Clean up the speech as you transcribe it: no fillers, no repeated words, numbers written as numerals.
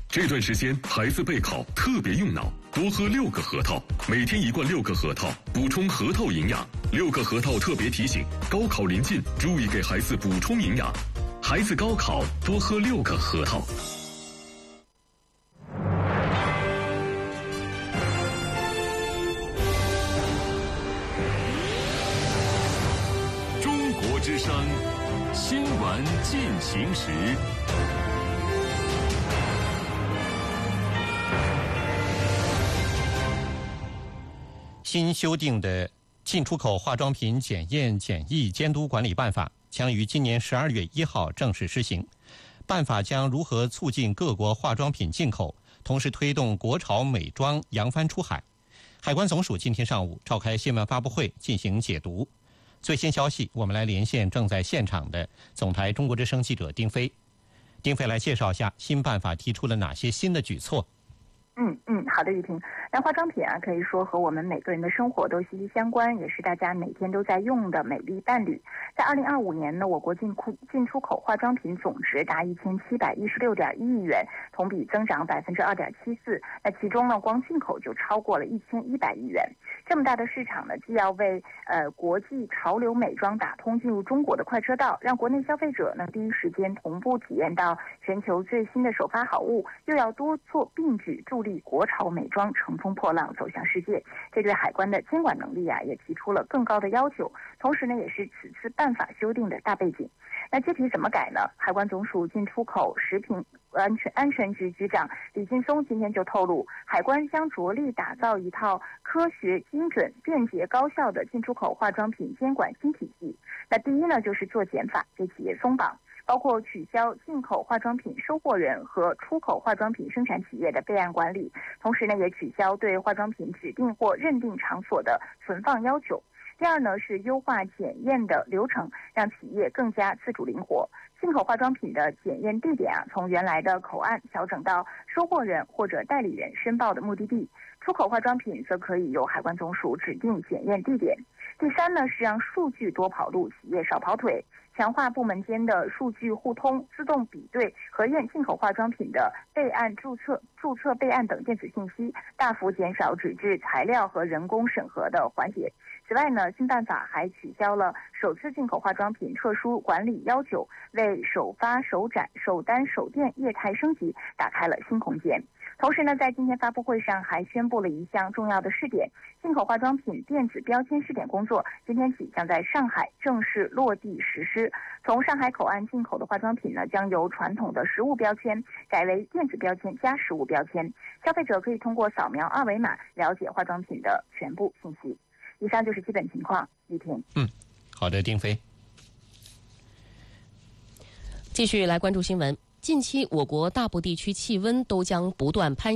这段时间孩子备考特别用脑，多喝6个核桃，每天1罐6个核桃，补充核桃营养。6个核桃特别提醒：高考临近，注意给孩子补充营养。孩子高考多喝6个核桃。 中国之声新闻进行时。 新修订的进出口化妆品检验检疫监督管理办法将于今年12月1号正式施行。办法将如何促进各国化妆品进口，同时推动国潮美妆扬帆出海。海关总署今天上午召开新闻发布会进行解读。最新消息，我们来连线正在现场的总台中国之声记者丁飞。丁飞来介绍一下新办法提出了哪些新的举措。 好的，玉婷。那化妆品啊，可以说和我们每个人的生活都息息相关，也是大家每天都在用的美丽伴侣。在2025年呢，我国进出口化妆品总值达1716.1亿元，同比增长2.74%。那其中呢，光进口就超过了1100亿元。这么大的市场呢，既要为国际潮流美妆打通进入中国的快车道，让国内消费者呢第一时间同步体验到全球最新的首发好物，又要多做并举，助力国潮美妆乘风破浪走向世界。这对海关的监管能力啊，也提出了更高的要求。同时呢，也是此次办法修订的大背景。那具体怎么改呢？海关总署进出口食品安全局局长李劲松今天就透露，海关将着力打造一套科学、精准、便捷、高效的进出口化妆品监管新体系。那第一呢，就是做减法，给企业松绑，包括取消进口化妆品收货人和出口化妆品生产企业的备案管理，同时呢，也取消对化妆品指定或认定场所的存放要求。第二呢，是优化检验的流程，让企业更加自主灵活。进口化妆品的检验地点啊，从原来的口岸调整到收货人或者代理人申报的目的地。出口化妆品则可以由海关总署指定检验地点。第三呢，是让数据多跑路，企业少跑腿，强化部门间的数据互通，自动比对核验进口化妆品的备案注册备案等电子信息，大幅减少纸质材料和人工审核的环节。此外呢，新办法还取消了首次进口化妆品特殊管理要求，为首发、首展、首单、首店业态升级打开了新空间。同时呢，在今天发布会上还宣布了一项重要的试点，进口化妆品电子标签试点工作今天起将在上海正式落地实施。从上海口岸进口的化妆品呢，将由传统的实物标签改为电子标签加实物标签，消费者可以通过扫描二维码了解化妆品的全部信息。以上就是基本情况，李婷。 好的，丁飞。 继续来关注新闻。近期我国大部地区气温都将不断攀